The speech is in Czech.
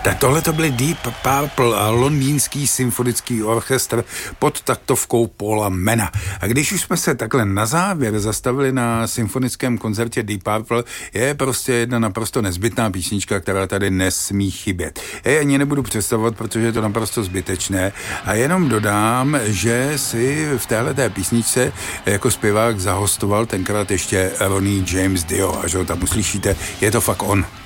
Tak tohle to byly Deep Purple a londýnský symfonický orchestr pod taktovkou Paula Manna. A když už jsme se takhle na závěr zastavili na symfonickém koncertě Deep Purple, je prostě jedna naprosto nezbytná písnička, která tady nesmí chybět. Já ji ani nebudu představovat, protože je to naprosto zbytečné a jenom dodám, že si v téhleté písničce jako zpěvák zahostoval tenkrát ještě Ronnie James Dio, až ho tam uslyšíte, je to fakt on.